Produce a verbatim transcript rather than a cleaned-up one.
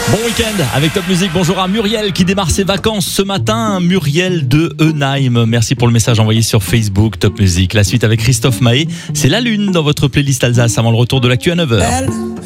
Bon week-end avec Top Music. Bonjour à Muriel qui démarre ses vacances ce matin. Muriel de Enheim. Merci pour le message envoyé sur Facebook Top Music. La suite avec Christophe Maé. C'est la lune dans votre playlist Alsace avant le retour de l'actu à neuf heures.